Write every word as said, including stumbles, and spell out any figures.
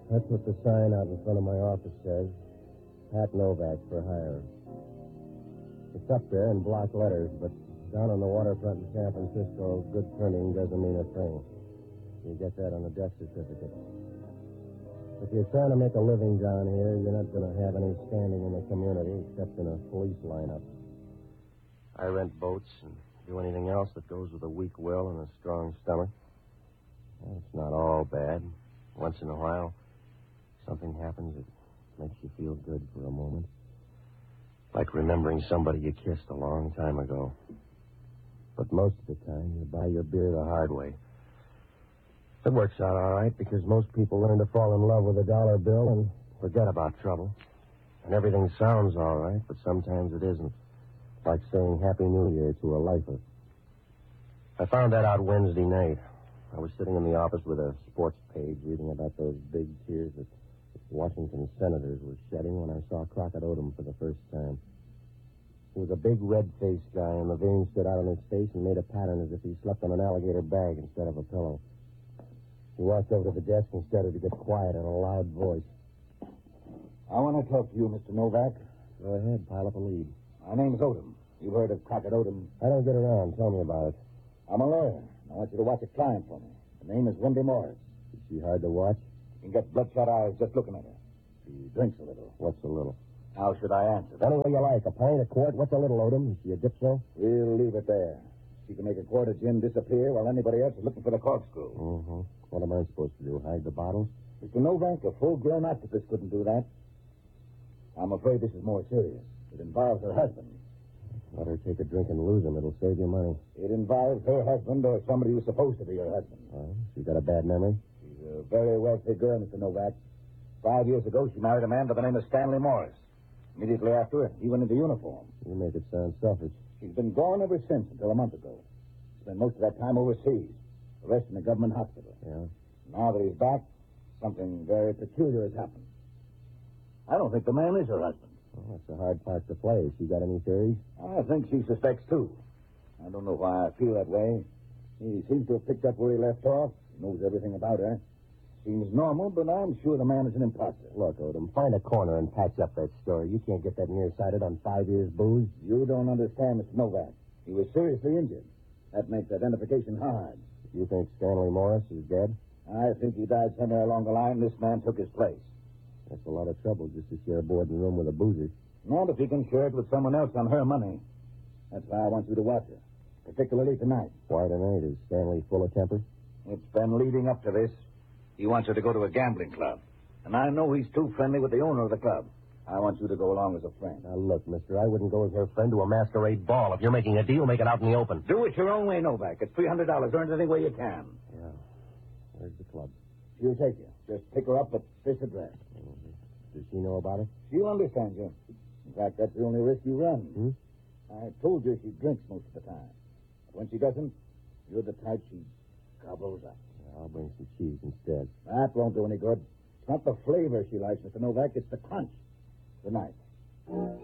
That's what the sign out in front of my office says. Pat Novak for hire. It's up there in block letters, but down on the waterfront in San Francisco, good printing doesn't mean a thing. You get that on a death certificate. If you're trying to make a living down here, you're not going to have any standing in the community except in a police lineup. I rent boats and do anything else that goes with a weak will and a strong stomach. Well, it's not all bad. Once in a while, something happens that makes you feel good for a moment. Like remembering somebody you kissed a long time ago. But most of the time, you buy your beer the hard way. It works out all right because most people learn to fall in love with a dollar bill and forget about trouble. And everything sounds all right, but sometimes it isn't. Like saying Happy New Year to a lifer. I found that out Wednesday night. I was sitting in the office with a sports page reading about those big tears that Washington senators were shedding when I saw Crockett Odom for the first time. He was a big red-faced guy, and the veins stood out on his face and made a pattern as if he slept on an alligator bag instead of a pillow. He walked over to the desk and started to get quiet in a loud voice. I want to talk to you, Mister Novak. Go ahead, pile up a lead. My name's Odom. You've heard of Crockett Odom. I don't get around. Tell me about it. I'm a lawyer. I want you to watch a client for me. Her name is Wendy Morris. Is she hard to watch? You can get bloodshot eyes just looking at her. She drinks a little. What's a little? How should I answer that? Any way you like. A pint, a quart. What's a little, Odom? Is she a dipso? We'll leave it there. She can make a quart of gin disappear while anybody else is looking for the corkscrew. Mm-hmm. What am I supposed to do, hide the bottles? Mister Novak, a full-grown octopus couldn't do that. I'm afraid this is more serious. It involves her husband. Let her take a drink and lose him. It'll save you money. It involves her husband or somebody who's supposed to be her husband. Oh, she got a bad memory? She's a very wealthy girl, Mister Novak. Five years ago, she married a man by the name of Stanley Morris. Immediately after, he went into uniform. You make it sound selfish. She's been gone ever since until a month ago. Spent most of that time overseas. The rest in a government hospital. Yeah? Now that he's back, something very peculiar has happened. I don't think the man is her husband. Well, that's a hard part to play. Has she got any theories? I think she suspects, too. I don't know why I feel that way. He seems to have picked up where he left off. He knows everything about her. Seems normal, but I'm sure the man is an imposter. Look, Odom, find a corner and patch up that story. You can't get that nearsighted on five years' booze. You don't understand, Mister Novak. He was seriously injured. That makes identification hard. You think Stanley Morris is dead? I think he died somewhere along the line. This man took his place. That's a lot of trouble just to share a board and room with a boozer. Not if he can share it with someone else on her money. That's why I want you to watch her, particularly tonight. Why tonight? Is Stanley full of temper? It's been leading up to this. He wants her to go to a gambling club. And I know he's too friendly with the owner of the club. I want you to go along as a friend. Now, look, mister, I wouldn't go as her friend to a masquerade ball. If you're making a deal, make it out in the open. Do it your own way, Novak. It's three hundred dollars. Earn it any way you can. Yeah. Where's the club? She'll take you. Just pick her up at this address. Mm-hmm. Does she know about it? She'll understand you. In fact, that's the only risk you run. Hmm? I told you she drinks most of the time. But when she doesn't, you're the type she gobbles up. Yeah, I'll bring some cheese instead. That won't do any good. It's not the flavor she likes, Mister Novak. It's the crunch. Good night.